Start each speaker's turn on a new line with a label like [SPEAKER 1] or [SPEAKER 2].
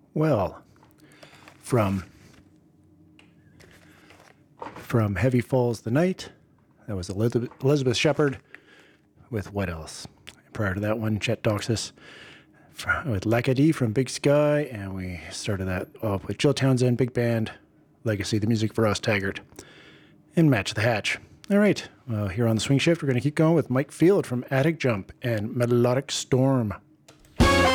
[SPEAKER 1] Well, from Heavy Falls the Night, that was Elizabeth Shepard with what else? Prior to that one, Chet Doxis with Lacadie from Big Sky, and we started that off with Jill Townsend, Big Band, Legacy, the music for Ross Taggart, and Match the Hatch. All right, well, here on the Swing Shift, we're going to keep going with Mike Field from Attic Jump and Melodic Storm.